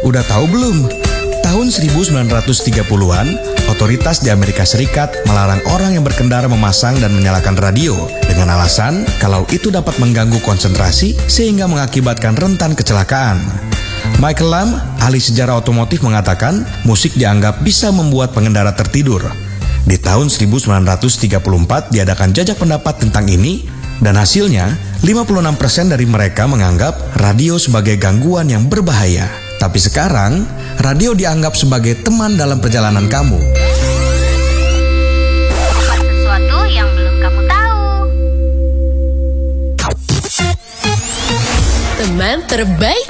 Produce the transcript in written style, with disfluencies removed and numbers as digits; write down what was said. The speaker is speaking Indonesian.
Udah tahu belum? Tahun 1930-an, otoritas di Amerika Serikat melarang orang yang berkendara memasang dan menyalakan radio dengan alasan kalau itu dapat mengganggu konsentrasi sehingga mengakibatkan rentan kecelakaan. Michael Lamb, ahli sejarah otomotif mengatakan musik dianggap bisa membuat pengendara tertidur. Di tahun 1934 diadakan jajak pendapat tentang ini dan hasilnya 56% dari mereka menganggap radio sebagai gangguan yang berbahaya. Tapi sekarang, radio dianggap sebagai teman dalam perjalanan kamu. Sesuatu yang belum kamu tahu. Teman terbaik